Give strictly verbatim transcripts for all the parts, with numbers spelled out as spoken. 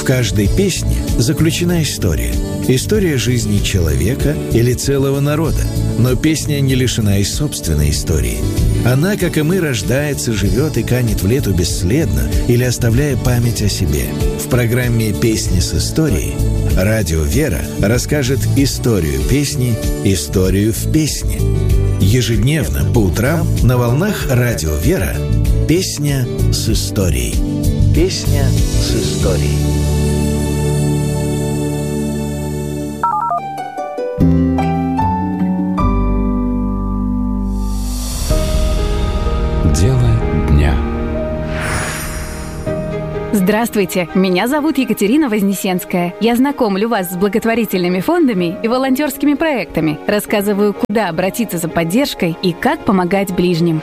В каждой песне заключена история. История жизни человека или целого народа. Но песня не лишена и собственной истории. Она, как и мы, рождается, живет и канет в лету бесследно или оставляя память о себе. В программе «Песни с историей» Радио Вера расскажет историю песни, историю в песне. Ежедневно по утрам на волнах Радио Вера «Песня с историей». Песня с историей. Дело дня. Здравствуйте, меня зовут Екатерина Вознесенская. Я знакомлю вас с благотворительными фондами и волонтерскими проектами, рассказываю, куда обратиться за поддержкой и как помогать ближним.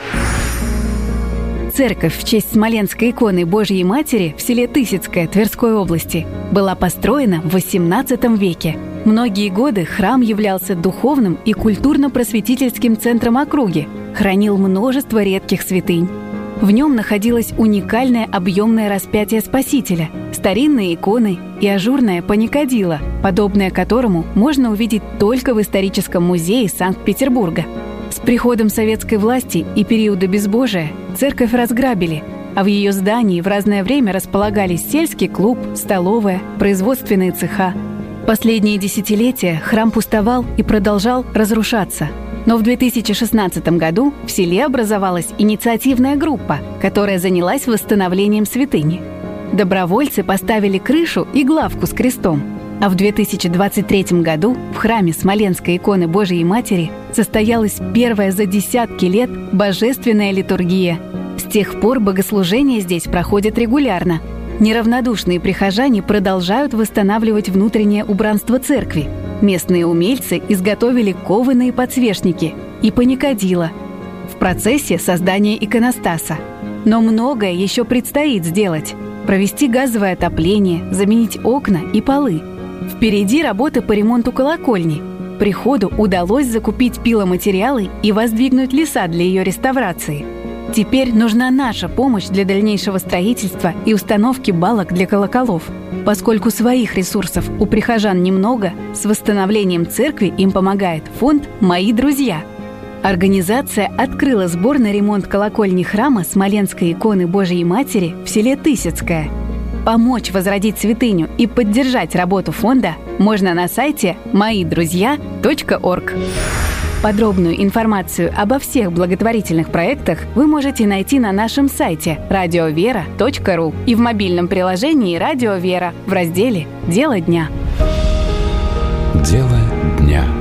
Церковь в честь Смоленской иконы Божьей Матери в селе Тысяцкое Тверской области была построена в восемнадцатом веке. Многие годы храм являлся духовным и культурно-просветительским центром округи, хранил множество редких святынь. В нем находилось уникальное объемное распятие Спасителя, старинные иконы и ажурное паникадило, подобное которому можно увидеть только в историческом музее Санкт-Петербурга. С приходом советской власти и периода безбожия церковь разграбили, а в ее здании в разное время располагались сельский клуб, столовая, производственные цеха. Последние десятилетия храм пустовал и продолжал разрушаться. Но в две тысячи шестнадцатом году в селе образовалась инициативная группа, которая занялась восстановлением святыни. Добровольцы поставили крышу и главку с крестом. А в две тысячи двадцать третьем году в храме Смоленской иконы Божией Матери состоялась первая за десятки лет божественная литургия. С тех пор богослужения здесь проходят регулярно. Неравнодушные прихожане продолжают восстанавливать внутреннее убранство церкви. Местные умельцы изготовили кованые подсвечники и паникадило. В процессе создания иконостаса. Но многое еще предстоит сделать. Провести газовое отопление, заменить окна и полы. Впереди работа по ремонту колокольни. Приходу удалось закупить пиломатериалы и воздвигнуть леса для ее реставрации. Теперь нужна наша помощь для дальнейшего строительства и установки балок для колоколов. Поскольку своих ресурсов у прихожан немного, с восстановлением церкви им помогает фонд «Мои друзья». Организация открыла сбор на ремонт колокольни храма Смоленской иконы Божией Матери в селе Тысяцкое. Помочь возродить святыню и поддержать работу фонда можно на сайте мои друзья точка орг. Подробную информацию обо всех благотворительных проектах вы можете найти на нашем сайте радио вера точка ру и в мобильном приложении «Радио Вера» в разделе «Дело дня». Дело дня.